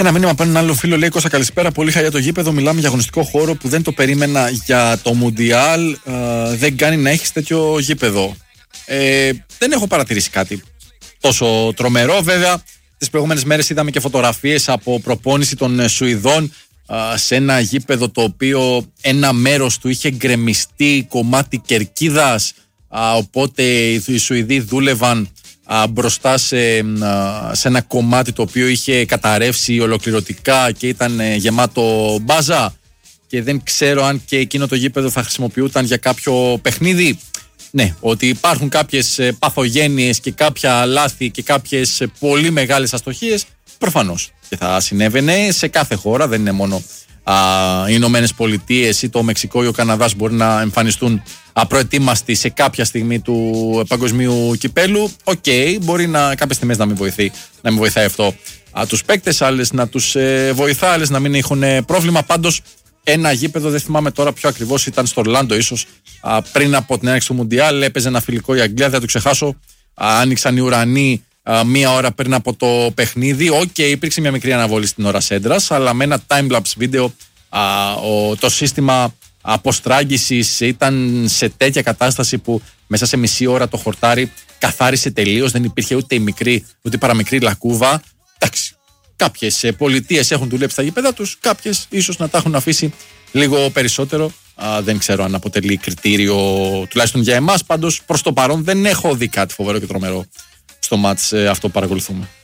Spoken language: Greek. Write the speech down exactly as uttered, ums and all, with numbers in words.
Ένα μήνυμα από έναν άλλο φίλο λέει: Κώστα, καλησπέρα. Πολύ χαλιά το γήπεδο. Μιλάμε για αγωνιστικό χώρο που δεν το περίμενα για το Μουντιάλ. Ε, δεν κάνει να έχει τέτοιο γήπεδο. Ε, δεν έχω παρατηρήσει κάτι τόσο τρομερό. Βέβαια, τις προηγούμενες μέρες είδαμε και φωτογραφίες από προπόνηση των Σουηδών ε, σε ένα γήπεδο το οποίο ένα μέρος του είχε γκρεμιστεί κομμάτι κερκίδας. Ε, οπότε οι Σουηδοί δούλευαν Α, μπροστά σε, α, σε ένα κομμάτι το οποίο είχε καταρρεύσει ολοκληρωτικά και ήταν ε, γεμάτο μπάζα, και δεν ξέρω αν και εκείνο το γήπεδο θα χρησιμοποιούταν για κάποιο παιχνίδι. Ναι, ότι υπάρχουν κάποιες ε, παθογένειες και κάποια λάθη και κάποιες ε, πολύ μεγάλες αστοχίες, προφανώς και θα συνέβαινε σε κάθε χώρα, δεν είναι μόνο α, οι Ηνωμένες Πολιτείες ή το Μεξικό ή ο Καναδάς μπορεί να εμφανιστούν απροετοίμαστοι σε κάποια στιγμή του παγκοσμίου κυπέλου. Οκ, okay, μπορεί να, κάποιες στιγμές να μην βοηθεί, να μην βοηθάει αυτό α, τους παίκτες, άλλες να τους ε, βοηθά, άλλες να μην έχουν ε, πρόβλημα. Πάντως ένα γήπεδο, δεν θυμάμαι τώρα ποιο ακριβώς, ήταν στο Ορλάντο ίσως, α, πριν από την έναρξη του Μουντιάλ, έπαιζε ένα φιλικό η Αγγλία, δεν θα το ξεχάσω. Α, άνοιξαν οι ουρανοί α, μία ώρα πριν από το παιχνίδι. Οκ, okay, υπήρξε μια μικρή αναβολή στην ώρα σέντρας, αλλά με ένα time-lapse βίντεο α, ο, το σύστημα αποστράγγισης ήταν σε τέτοια κατάσταση που μέσα σε μισή ώρα το χορτάρι καθάρισε τελείως. Δεν υπήρχε ούτε η μικρή ούτε η παραμικρή λακκούβα. Εντάξει, κάποιες πολιτείες έχουν δουλέψει στα γήπεδα τους, κάποιες ίσως να τα έχουν αφήσει λίγο περισσότερο. Α, δεν ξέρω αν αποτελεί κριτήριο τουλάχιστον για εμάς. Πάντως προς το παρόν δεν έχω δει κάτι φοβερό και τρομερό στο μάτς ε, αυτό που παρακολουθούμε.